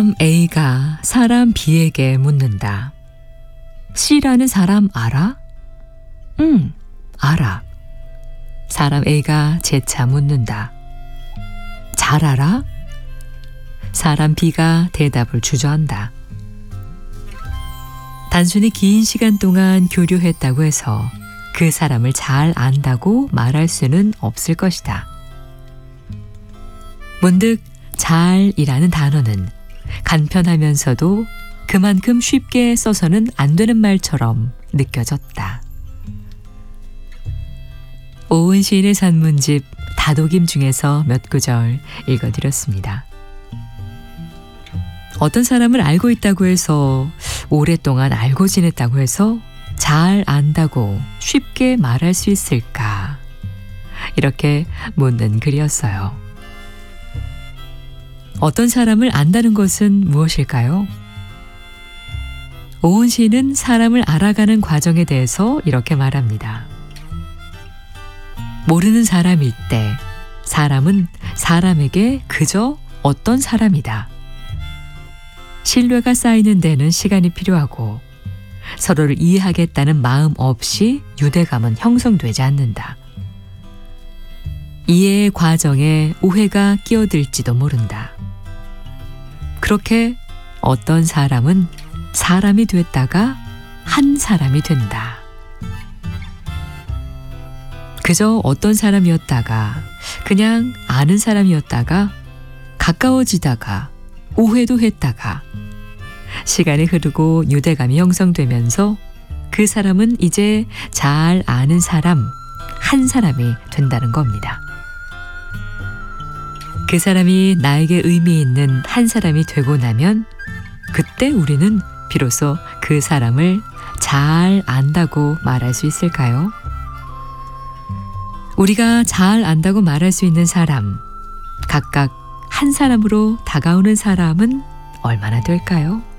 사람 A가 사람 B에게 묻는다. C라는 사람 알아? 응, 알아. 사람 A가 재차 묻는다. 잘 알아? 사람 B가 대답을 주저한다. 단순히 긴 시간 동안 교류했다고 해서 그 사람을 잘 안다고 말할 수는 없을 것이다. 문득 잘이라는 단어는 간편하면서도 그만큼 쉽게 써서는 안 되는 말처럼 느껴졌다. 오은 시인의 산문집 다독임 중에서 몇 구절 읽어드렸습니다. 어떤 사람을 알고 있다고 해서 오랫동안 알고 지냈다고 해서 잘 안다고 쉽게 말할 수 있을까? 이렇게 묻는 글이었어요. 어떤 사람을 안다는 것은 무엇일까요? 오은 시인은 사람을 알아가는 과정에 대해서 이렇게 말합니다. 모르는 사람일 때 사람은 사람에게 그저 어떤 사람이다. 신뢰가 쌓이는 데는 시간이 필요하고 서로를 이해하겠다는 마음 없이 유대감은 형성되지 않는다. 이해의 과정에 오해가 끼어들지도 모른다. 그렇게 어떤 사람은 사람이 됐다가 한 사람이 된다. 그저 어떤 사람이었다가 그냥 아는 사람이었다가 가까워지다가 오해도 했다가 시간이 흐르고 유대감이 형성되면서 그 사람은 이제 잘 아는 사람, 한 사람이 된다는 겁니다. 그 사람이 나에게 의미 있는 한 사람이 되고 나면 그때 우리는 비로소 그 사람을 잘 안다고 말할 수 있을까요? 우리가 잘 안다고 말할 수 있는 사람, 각각 한 사람으로 다가오는 사람은 얼마나 될까요?